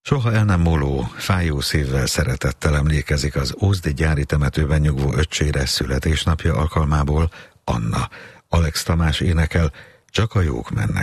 Soha el nem múló, fájó szívvel szeretettel emlékezik az ózdi gyári temetőben nyugvó öccsére születésnapja alkalmából Anna. Alex Tamás énekel, Csak a jók mennek